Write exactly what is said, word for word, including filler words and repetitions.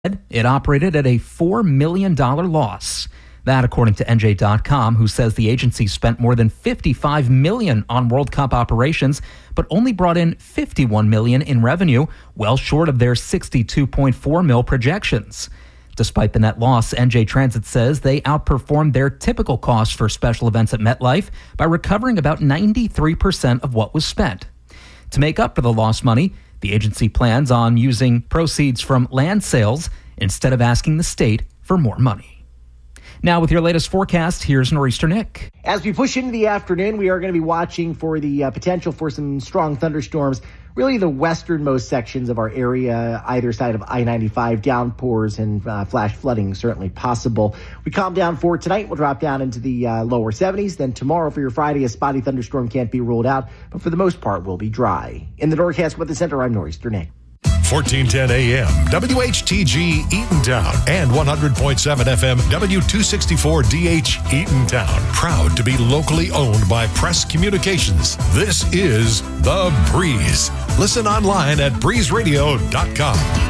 It operated at a four million dollars loss. That, according to N J dot com, who says the agency spent more than fifty-five million dollars on World Cup operations, but only brought in fifty-one million dollars in revenue, well short of their sixty-two point four mil projections. Despite the net loss, N J Transit says they outperformed their typical cost for special events at MetLife by recovering about ninety-three percent of what was spent. To make up for the lost money, the agency plans on using proceeds from land sales instead of asking the state for more money. Now, with your latest forecast, here's Nor'easter Nick. As we push into the afternoon, we are going to be watching for the uh, potential for some strong thunderstorms, really the westernmost sections of our area, either side of I ninety-five, downpours and uh, flash flooding certainly possible. We calm down for tonight. We'll drop down into the uh, lower seventies. Then tomorrow for your Friday, a spotty thunderstorm can't be ruled out, but for the most part will be dry. In the Norcast Weather Center, I'm Nor'easter Nick. fourteen ten A M, W H T G Eatontown, and one hundred point seven F M, W two sixty-four D H Eatontown. Proud to be locally owned by Press Communications. This is The Breeze. Listen online at breeze radio dot com.